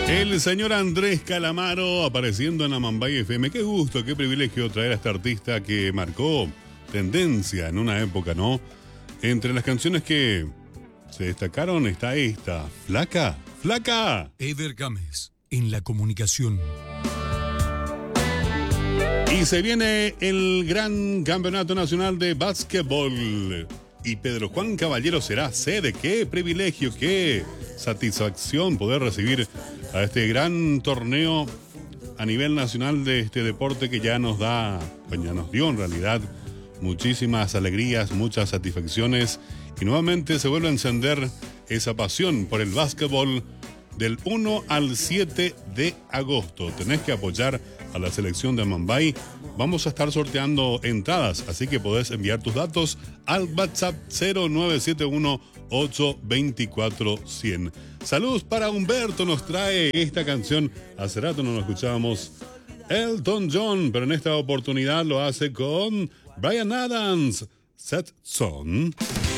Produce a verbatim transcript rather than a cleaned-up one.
El señor Andrés Calamaro apareciendo en Amambay F M. Qué gusto, qué privilegio traer a este artista que marcó tendencia en una época, ¿no? Entre las canciones que se destacaron está esta, Flaca, Flaca. Eder Gámez, en la comunicación. Y se viene el gran campeonato nacional de básquetbol. Y Pedro Juan Caballero será sede. Qué privilegio, qué satisfacción poder recibir a este gran torneo a nivel nacional de este deporte que ya nos da, pues ya nos dio en realidad muchísimas alegrías, muchas satisfacciones. Y nuevamente se vuelve a encender esa pasión por el básquetbol del uno al siete de agosto. Tenés que apoyar a la selección de Amambay. Vamos a estar sorteando entradas, así que podés enviar tus datos al WhatsApp cero nueve siete uno, ocho dos cuatro, cien. Saludos para Humberto, nos trae esta canción. Hace rato no lo escuchábamos. Elton John, pero en esta oportunidad lo hace con Bryan Adams. Set Son.